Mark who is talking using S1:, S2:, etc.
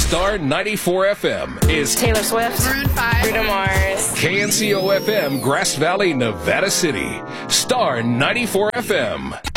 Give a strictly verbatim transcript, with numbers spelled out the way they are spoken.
S1: Star ninety-four F M is
S2: Taylor Swift,
S3: Maroon five,
S2: Bruno Mars,
S1: K N C O F M, Grass Valley, Nevada City. Star ninety-four F M.